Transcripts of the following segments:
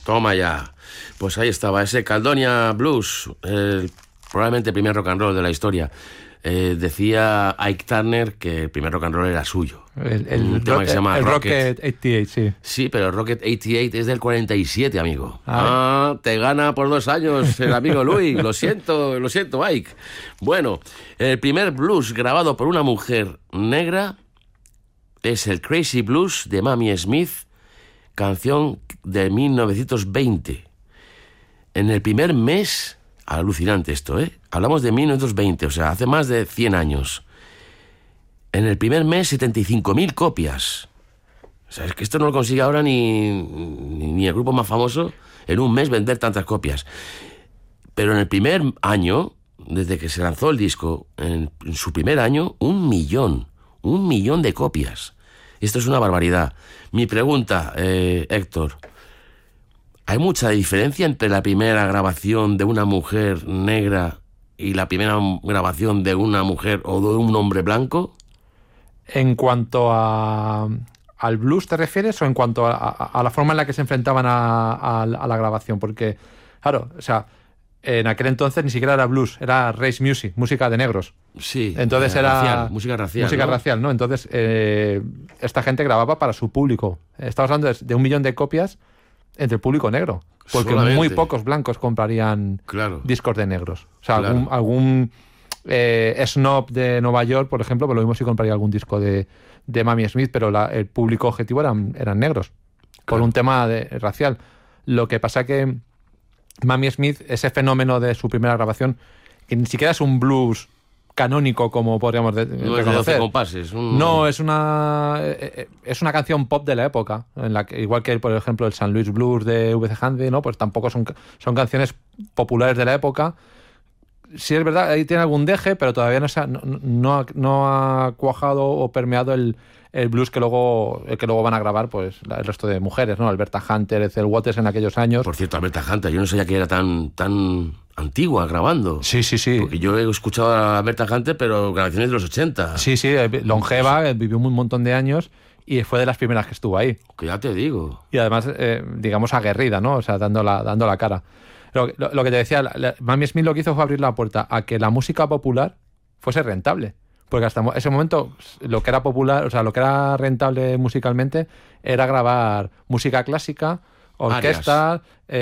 Toma ya. Pues ahí estaba, ese Caledonia Blues, probablemente el primer rock and roll de la historia. Decía Ike Turner que el primer rock and roll era suyo. El tema que se llama Rocket 88, sí. Sí, pero el Rocket 88 es del 47, amigo. Te gana por 2 años el amigo Luis. Lo siento, Ike. Bueno, el primer blues grabado por una mujer negra es el Crazy Blues de Mamie Smith, canción de 1920. En el primer mes, alucinante esto, hablamos de 1920, o sea, hace más de 100 años. En el primer mes, 75.000 copias. O sea, es que esto no lo consigue ahora ni el grupo más famoso en un mes vender tantas copias. Pero en el primer año, desde que se lanzó el disco, en su primer año, 1 millón de copias. Esto es una barbaridad. Mi pregunta, Héctor, ¿hay mucha diferencia entre la primera grabación de una mujer negra y la primera grabación de una mujer o de un hombre blanco? En cuanto al blues, ¿te refieres? ¿O en cuanto a la forma en la que se enfrentaban a la grabación? Porque, claro, o sea, en aquel entonces ni siquiera era blues, era race music, música de negros. Sí, entonces era racial, música racial. Música racial, ¿no? Entonces, esta gente grababa para su público. Estamos hablando de 1 millón de copias entre el público negro. Porque solamente muy pocos blancos comprarían discos de negros. O sea, algún snob de Nueva York, por ejemplo, pues lo mismo si compraría algún disco de Mamie Smith, pero el público objetivo eran negros, por un tema racial. Lo que pasa que Mamie Smith, ese fenómeno de su primera grabación, que ni siquiera es un blues canónico como podríamos reconocer. Es de 12 compases. No, es una canción pop de la época, en la que, igual que por ejemplo el St. Louis Blues de V.C. Handy, ¿no? Pues tampoco son canciones populares de la época. Sí es verdad, ahí tiene algún deje, pero todavía no ha cuajado o permeado el blues que luego van a grabar pues el resto de mujeres, ¿no? Alberta Hunter, Ethel Waters en aquellos años. Por cierto, Alberta Hunter, yo no sabía que era tan antigua grabando. Sí. Porque yo he escuchado a Alberta Hunter, pero grabaciones de los 80. Sí, longeva, vivió un montón de años y fue de las primeras que estuvo ahí. Que ya te digo. Y además, digamos, aguerrida, ¿no? O sea, dando la cara. Lo que te decía, Mamie Smith lo que hizo fue abrir la puerta a que la música popular fuese rentable. Porque hasta ese momento lo que era popular, o sea, lo que era rentable musicalmente era grabar música clásica, orquestas,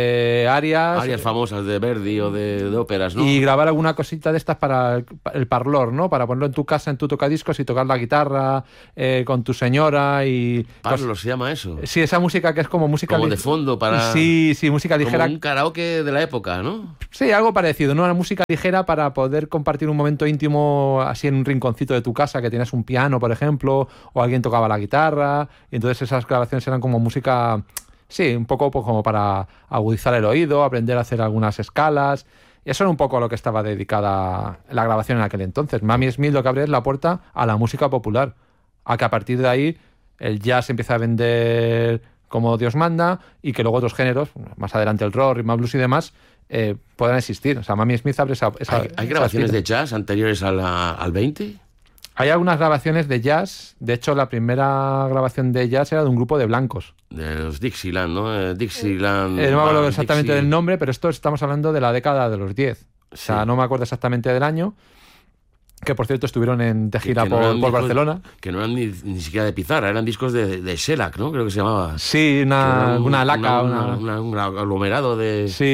arias famosas de Verdi o de óperas, ¿no? Y grabar alguna cosita de estas para el parlor, ¿no? Para ponerlo en tu casa, en tu tocadiscos y tocar la guitarra con tu señora y... Parlo, ¿se llama eso? Sí, esa música que es como música... Como de fondo para... Sí, música ligera. Como un karaoke de la época, ¿no? Sí, algo parecido, ¿no? Una música ligera para poder compartir un momento íntimo así en un rinconcito de tu casa, que tienes un piano, por ejemplo, o alguien tocaba la guitarra, y entonces esas grabaciones eran como música... Sí, un poco pues, como para agudizar el oído, aprender a hacer algunas escalas. Y eso era un poco a lo que estaba dedicada la grabación en aquel entonces. Mamie Smith lo que abre es la puerta a la música popular. A que a partir de ahí el jazz empieza a vender como Dios manda y que luego otros géneros, más adelante el rock, rhythm and blues y demás, puedan existir. O sea, Mamie Smith abre esa ¿Hay grabaciones de jazz anteriores al 20? Hay algunas grabaciones de jazz. De hecho, la primera grabación de jazz era de un grupo de blancos. De los Dixieland, ¿no? Dixieland... no me acuerdo exactamente del nombre, pero esto estamos hablando de la década de los 10. O sea, no me acuerdo exactamente del año. Que, por cierto, estuvieron de gira por Barcelona. Que no eran ni siquiera de pizarra, eran discos de shellac, ¿no? Creo que se llamaba. Sí, una laca. Un aglomerado de... Sí.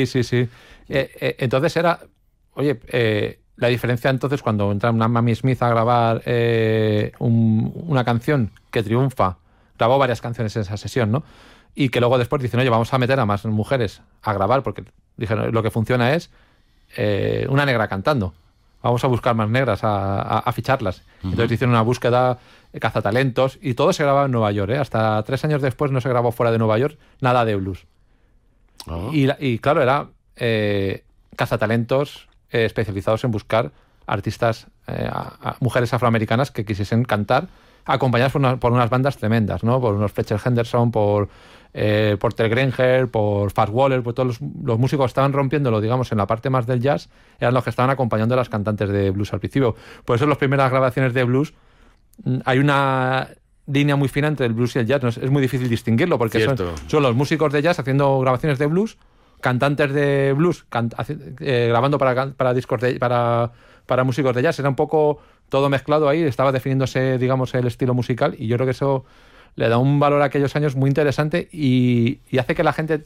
Entonces era... Oye... la diferencia entonces cuando entra una Mamie Smith a grabar una canción que triunfa, grabó varias canciones en esa sesión, ¿no? Y que luego después dicen, oye, vamos a meter a más mujeres a grabar porque dijeron, lo que funciona es una negra cantando. Vamos a buscar más negras a ficharlas. Uh-huh. Entonces hicieron una búsqueda, cazatalentos, y todo se grababa en Nueva York, ¿eh? Hasta 3 años después no se grabó fuera de Nueva York nada de blues. Uh-huh. Y claro, era cazatalentos especializados en buscar artistas, mujeres afroamericanas que quisiesen cantar, acompañadas por unas bandas tremendas, ¿no? Por unos Fletcher Henderson, por Ted Granger, por Fats Waller, pues todos los músicos que estaban rompiéndolo, digamos, en la parte más del jazz, eran los que estaban acompañando a las cantantes de blues al principio. Por eso en las primeras grabaciones de blues hay una línea muy fina entre el blues y el jazz. Es muy difícil distinguirlo porque son los músicos de jazz haciendo grabaciones de blues, cantantes de blues grabando para discos para músicos de jazz. Era un poco todo mezclado ahí, estaba definiéndose, digamos, el estilo musical, y yo creo que eso le da un valor a aquellos años muy interesante y hace que la gente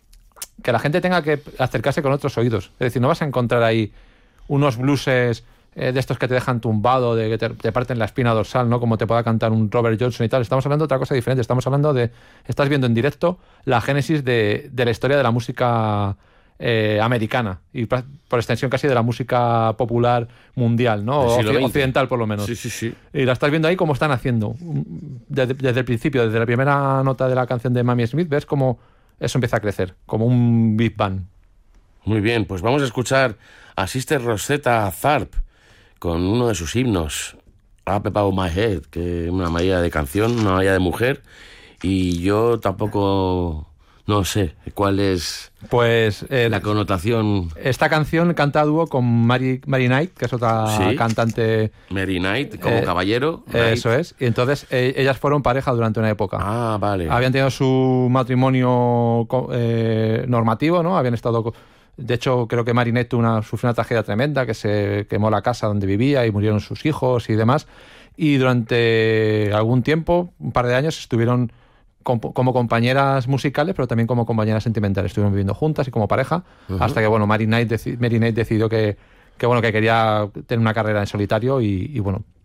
tenga que acercarse con otros oídos. Es decir, no vas a encontrar ahí unos blueses de estos que te dejan tumbado, de que te parten la espina dorsal, ¿no? Como te pueda cantar un Robert Johnson y tal. Estamos hablando de otra cosa diferente. Estamos hablando estás viendo en directo la génesis de la historia de la música americana y por extensión casi de la música popular mundial, ¿no? Occidental, por lo menos. Sí. Y la estás viendo ahí como están haciendo. Desde el principio, desde la primera nota de la canción de Mamie Smith, ves cómo eso empieza a crecer, como un Big Bang. Muy bien, pues vamos a escuchar a Sister Rosetta Tharpe con uno de sus himnos, Up Above My Head, que es una maravilla de canción, una maravilla de mujer, y yo tampoco no sé cuál es la connotación. Esta canción canta a dúo con Mary Knight, que es otra cantante. Mary Knight, como caballero. Eso es, y entonces ellas fueron pareja durante una época. Ah, vale. Habían tenido su matrimonio normativo, ¿no? Habían estado... De hecho, creo que Mary Knight sufrió una tragedia tremenda, que se quemó la casa donde vivía y murieron sus hijos y demás. Y durante algún tiempo, un par de años, estuvieron como compañeras musicales, pero también como compañeras sentimentales. Estuvieron viviendo juntas y como pareja, hasta que, bueno, Mary Knight decidió que quería tener una carrera en solitario y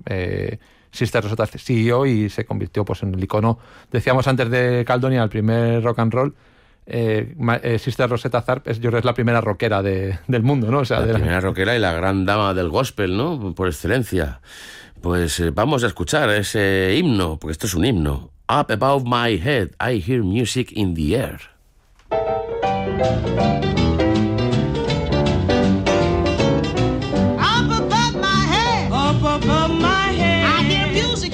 Sister Rosetta siguió y se convirtió, pues, en el icono. Decíamos antes de Caledonia, el primer rock and roll. Sister Rosetta Tharpe yo creo que es la primera rockera del mundo, ¿no? O sea, la primera rockera y la gran dama del gospel, ¿no? Por excelencia. Pues vamos a escuchar ese himno, porque esto es un himno. Up above my head, I hear music in the air.